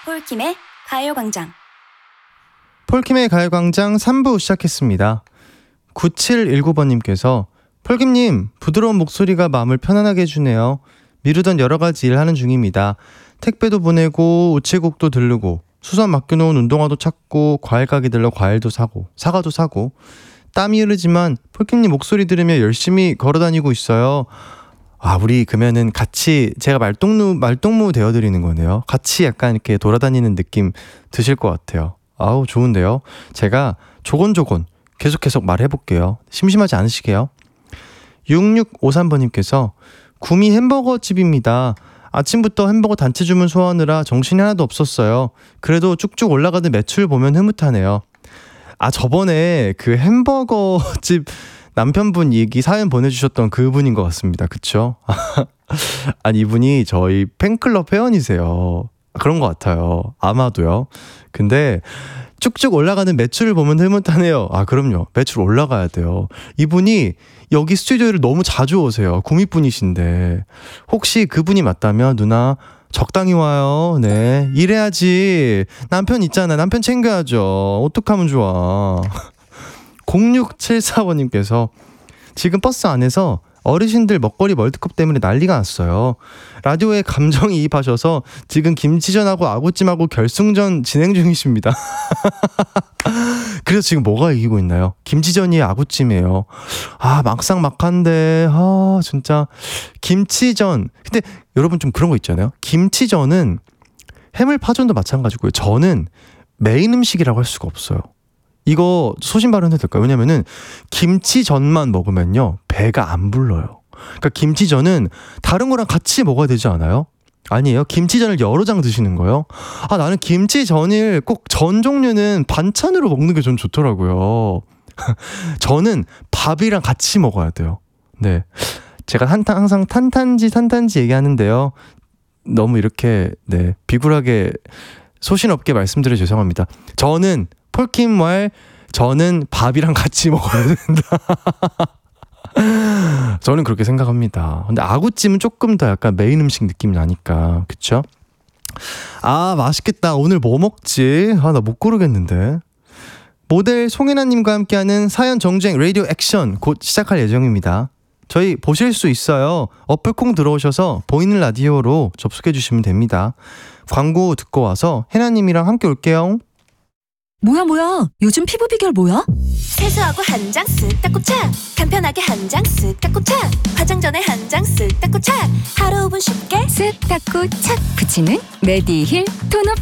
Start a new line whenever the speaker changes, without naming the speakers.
폴킴의 가요광장.
폴킴의 가요광장 3부 시작했습니다. 9719번님께서 폴킴님, 부드러운 목소리가 마음을 편안하게 해주네요. 미루던 여러가지 일 하는 중입니다. 택배도 보내고 우체국도 들르고 수선 맡겨놓은 운동화도 찾고 과일 가게 들러 과일도 사고 사과도 사고 땀이 흐르지만 폴킴님 목소리 들으며 열심히 걸어다니고 있어요. 아, 우리 그러면은 같이 제가 말동무 되어드리는 거네요. 같이 약간 이렇게 돌아다니는 느낌 드실 것 같아요. 아우, 좋은데요. 제가 조곤조곤 계속 말해볼게요. 심심하지 않으시게요. 6653번님께서 구미 햄버거 집입니다. 아침부터 햄버거 단체 주문 소화하느라 정신이 하나도 없었어요. 그래도 쭉쭉 올라가는 매출 보면 흐뭇하네요. 아, 저번에 그 햄버거 집 남편분 얘기 사연 보내주셨던 그분인 것 같습니다. 그쵸? 아니, 이분이 저희 팬클럽 회원이세요. 그런 것 같아요. 아마도요. 근데 쭉쭉 올라가는 매출을 보면 흐뭇하네요. 아, 그럼요. 매출 올라가야 돼요. 이분이 여기 스튜디오를 너무 자주 오세요. 구미분이신데 혹시 그분이 맞다면 누나 적당히 와요. 네, 이래야지. 남편 있잖아. 남편 챙겨야죠. 어떡하면 좋아. 0674번님께서 지금 버스 안에서 어르신들 먹거리 월드컵 때문에 난리가 났어요. 라디오에 감정이입하셔서 지금 김치전하고 아구찜하고 결승전 진행 중이십니다. 그래서 지금 뭐가 이기고 있나요? 김치전이에요, 아구찜이에요? 아, 막상막한데. 아, 진짜 김치전. 근데 여러분 좀 그런 거 있잖아요. 김치전은 해물파전도 마찬가지고요. 저는 메인 음식이라고 할 수가 없어요. 이거 소신 발언해도 될까요? 왜냐면은 김치전만 먹으면요 배가 안 불러요. 그러니까 김치전은 다른 거랑 같이 먹어야 되지 않아요? 아니에요. 김치전을 여러 장 드시는 거예요. 아, 나는 김치전을 꼭 전 종류는 반찬으로 먹는 게 전 좋더라고요. 저는 밥이랑 같이 먹어야 돼요. 네, 제가 항상 탄탄지 얘기하는데요. 너무 이렇게 비굴하게 소신 없게 말씀드려 죄송합니다. 저는 폴킴 저는 밥이랑 같이 먹어야 된다. 저는 그렇게 생각합니다. 근데 아구찜은 조금 더 약간 메인 음식 느낌이 나니까. 그쵸? 아, 맛있겠다. 오늘 뭐 먹지? 아, 나 못 고르겠는데. 모델 송혜나님과 함께하는 사연 정주행 라디오 액션 곧 시작할 예정입니다. 저희 보실 수 있어요. 어플 콩 들어오셔서 보이는 라디오로 접속해 주시면 됩니다. 광고 듣고 와서 혜나님이랑 함께 올게요.
뭐야? 요즘 피부 비결 뭐야?
세수하고 한 장 쓱 닦고 착, 간편하게 한 장 쓱 닦고 착, 화장 전에 한 장 쓱 닦고 착, 하루 5분 쉽게
쓱 닦고 착 붙이는 메디힐 톤업